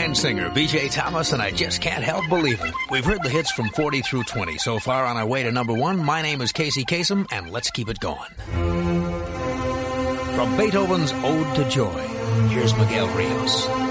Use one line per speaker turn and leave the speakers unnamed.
fine singer, B.J. Thomas, and I just can't help believing. We've heard the hits from 40 through 20. So far on our way to number one, my name is Casey Kasem, and let's keep it going. From Beethoven's Ode to Joy, here's Miguel Rios.